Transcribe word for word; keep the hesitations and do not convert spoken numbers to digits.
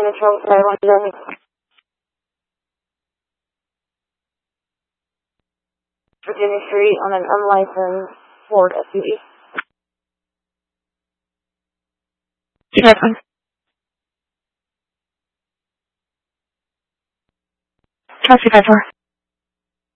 Virginia Charles Skyline Journey. Virginia Street on an unlicensed Ford S U V. Checking. Taxi five four.